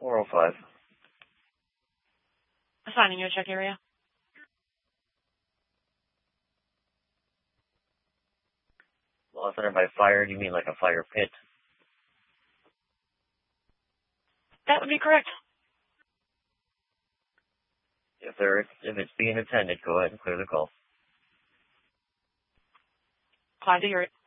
405. Assigning you a check area. Lost center by fire, do you mean like a fire pit? That would be correct. If it's being attended, go ahead and clear the call. Glad to hear it.